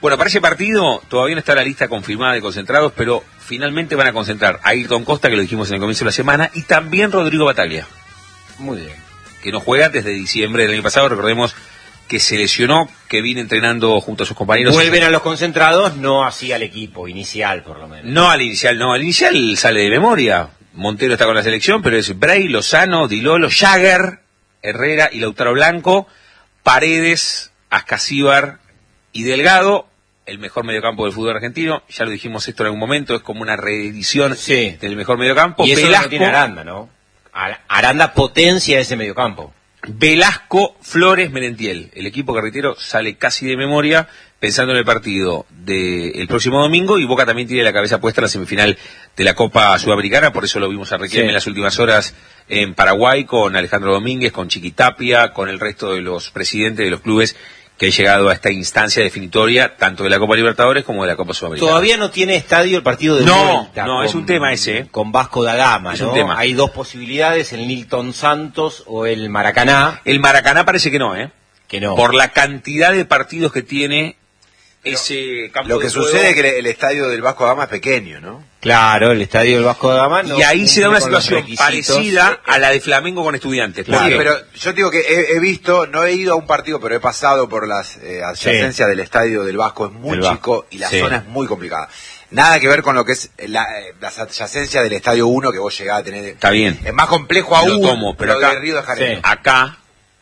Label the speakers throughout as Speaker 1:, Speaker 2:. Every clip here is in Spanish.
Speaker 1: Bueno, para ese partido todavía no está la lista confirmada de concentrados, pero finalmente van a concentrar a Ayrton Costa, que lo dijimos en el comienzo de la semana, y también Rodrigo Bataglia.
Speaker 2: Muy bien.
Speaker 1: Que no juega desde diciembre del año pasado, recordemos que se lesionó, que viene entrenando junto a sus compañeros.
Speaker 2: Vuelven a los concentrados, no así al equipo inicial, por lo menos.
Speaker 1: No al inicial, no. Al inicial sale de memoria. Montero está con la selección, pero es Bray, Lozano, Di Lolo, Jagger, Herrera y Lautaro Blanco, Paredes, Ascasíbar y Delgado, el mejor mediocampo del fútbol argentino. Ya lo dijimos esto en algún momento, es como una reedición del mejor mediocampo.
Speaker 2: Y eso
Speaker 1: Velasco,
Speaker 2: no tiene Aranda, ¿no? Aranda potencia ese mediocampo.
Speaker 1: Velasco, Flores, Merentiel. El equipo carretero sale casi de memoria pensando en el partido del próximo domingo, y Boca también tiene la cabeza puesta en la semifinal de la Copa Sudamericana, por eso lo vimos a Riquelme en las últimas horas en Paraguay con Alejandro Domínguez, con Chiquitapia, con el resto de los presidentes de los clubes que han llegado a esta instancia definitoria, tanto de la Copa Libertadores como de la Copa Sudamericana.
Speaker 2: Todavía no tiene estadio el partido de vuelta.
Speaker 1: No, es un tema ese.
Speaker 2: Con Vasco da Gama,
Speaker 1: es
Speaker 2: ¿no?
Speaker 1: Un tema.
Speaker 2: Hay dos posibilidades, el Nilton Santos o el Maracaná.
Speaker 1: El Maracaná parece que no,
Speaker 2: Que no.
Speaker 1: Por la cantidad de partidos que tiene ese campo
Speaker 3: Lo que
Speaker 1: de juego.
Speaker 3: sucede es que el estadio del Vasco da Gama es pequeño, ¿no?
Speaker 2: Claro, el estadio del Vasco da Gama.
Speaker 1: Y ahí se da una situación parecida a la de Flamengo con Estudiantes.
Speaker 3: Claro. Sí, pero yo digo que he visto, no he ido a un partido, pero he pasado por las adyacencias del estadio del Vasco, es muy chico y la zona es muy complicada. Nada que ver con lo que es las adyacencias del Estadio 1 que vos llegás a tener.
Speaker 1: Está bien.
Speaker 3: Es más complejo aún,
Speaker 1: pero acá,
Speaker 3: de Río de Janeiro.
Speaker 1: Acá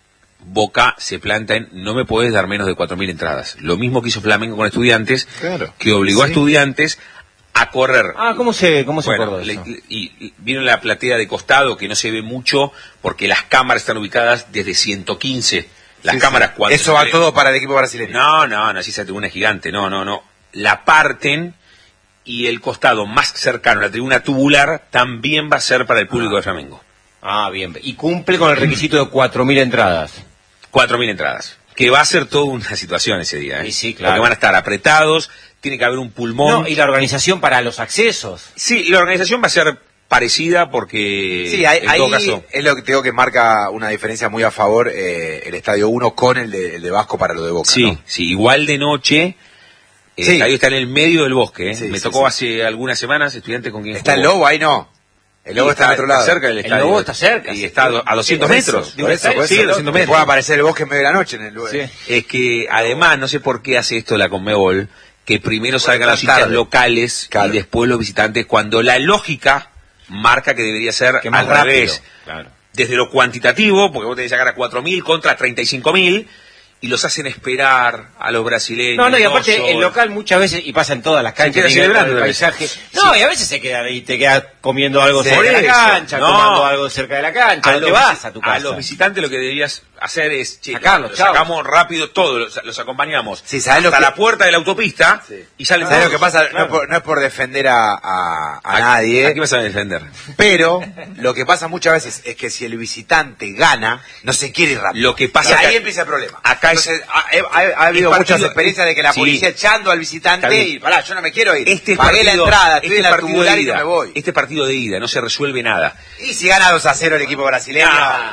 Speaker 1: Boca se planta en no me podés dar menos de 4.000 entradas. Lo mismo que hizo Flamengo con Estudiantes, que obligó a Estudiantes a correr.
Speaker 2: ¿Cómo se acordó eso?
Speaker 1: Y vino la platea de costado, que no se ve mucho, porque las cámaras están ubicadas desde 115. Las cámaras cuando...
Speaker 3: Eso va todo para el equipo brasileño.
Speaker 1: No, así esa tribuna es gigante, no. La parten, y el costado más cercano, la tribuna tubular, también va a ser para el público de Flamengo.
Speaker 2: Bien. Y cumple con el requisito de 4.000 entradas.
Speaker 1: 4.000 entradas. Que va a ser toda una situación ese día.
Speaker 2: Sí, claro.
Speaker 1: Porque van a estar apretados, tiene que haber un pulmón.
Speaker 2: No, y la organización para los accesos.
Speaker 1: Sí, y la organización va a ser parecida porque...
Speaker 3: Sí, ahí es lo que tengo que marca una diferencia muy a favor el Estadio 1 con el de Vasco para lo de Boca.
Speaker 1: Sí,
Speaker 3: ¿no?
Speaker 1: sí, igual de noche... El estadio está en el medio del bosque. Me tocó hace algunas semanas, Estudiantes con quien
Speaker 3: ¿Está el Lobo ahí? No. El Lobo está al otro lado.
Speaker 1: Cerca del estadio.
Speaker 2: El Lobo está cerca.
Speaker 1: Y está a 200 metros.
Speaker 3: Por eso,
Speaker 1: 200 metros.
Speaker 3: Puede aparecer el bosque en medio de la noche en el lugar.
Speaker 1: Es que además, no sé por qué hace esto la Conmebol, que primero salgan los hinchas locales y después los visitantes, cuando la lógica marca que debería ser al revés.
Speaker 2: Claro.
Speaker 1: Desde lo cuantitativo, porque vos tenés que sacar a 4.000 contra 35.000, y los hacen esperar a los brasileños.
Speaker 2: No, y aparte el local muchas veces, y pasa en todas las canchas,
Speaker 1: se queda celebrando
Speaker 2: el paisaje. No, y a veces se queda ahí, te quedas comiendo algo cerca de la cancha, tomando algo cerca de la cancha, no te vas a tu casa.
Speaker 1: A los visitantes lo que deberías hacer es,
Speaker 2: sacarlos,
Speaker 1: sacamos rápido todos, los acompañamos
Speaker 3: ¿sabes
Speaker 1: hasta la puerta de la autopista y salen todos.
Speaker 3: ¿Sabes lo que pasa? No es por defender a nadie.
Speaker 1: ¿A qué vas a defender?
Speaker 3: Pero lo que pasa muchas veces es que si el visitante gana, no se quiere ir rápido.
Speaker 1: Lo que pasa
Speaker 3: y ahí empieza el problema.
Speaker 1: Acá
Speaker 3: entonces, ha habido muchas experiencias de que la policía echando al visitante y yo no me quiero ir. Pagué la entrada, estoy en la tubular y no me voy.
Speaker 1: Este partido de ida no se resuelve nada.
Speaker 3: Y si gana 2-0 el equipo brasileño,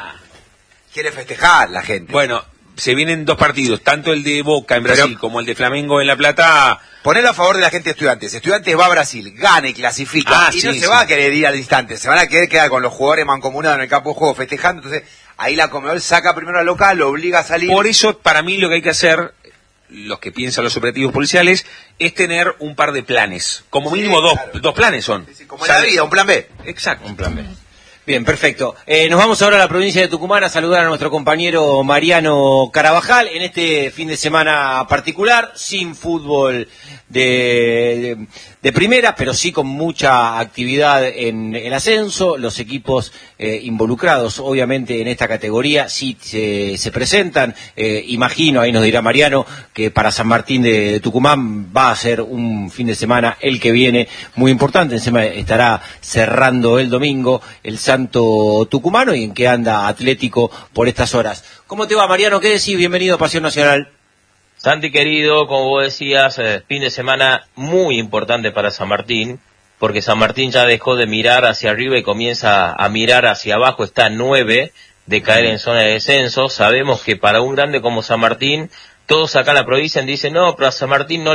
Speaker 3: quiere festejar la gente.
Speaker 1: Bueno, se vienen dos partidos, tanto el de Boca en Brasil como el de Flamengo en La Plata.
Speaker 3: Ponelo a favor de la gente de Estudiantes. Estudiantes va a Brasil, gana y clasifica. Y no se va a querer ir al instante. Se van a querer quedar con los jugadores mancomunados en el campo de juego festejando. Entonces, ahí la Conmebol saca primero al local, lo obliga a salir.
Speaker 1: Por eso, para mí, lo que hay que hacer, los que piensan los operativos policiales, es tener un par de planes. Como mínimo dos planes son.
Speaker 3: Como en la vida, un plan B.
Speaker 1: Exacto.
Speaker 2: Un plan B. Bien, perfecto. Nos vamos ahora a la provincia de Tucumán a saludar a nuestro compañero Mariano Carabajal en este fin de semana particular, sin fútbol de primera, pero sí con mucha actividad en el ascenso. Los equipos involucrados, obviamente, en esta categoría sí se presentan. Imagino, ahí nos dirá Mariano, que para San Martín de Tucumán va a ser un fin de semana el que viene muy importante. Encima estará cerrando el domingo el Santo Tucumano, y en qué anda Atlético por estas horas. ¿Cómo te va, Mariano? ¿Qué decís? Bienvenido a Pasión Nacional.
Speaker 4: Santi querido, como vos decías, fin de semana muy importante para San Martín, porque San Martín ya dejó de mirar hacia arriba y comienza a mirar hacia abajo, está a 9 de caer en zona de descenso. Sabemos que para un grande como San Martín, todos acá en la provincia dicen, no, pero a San Martín no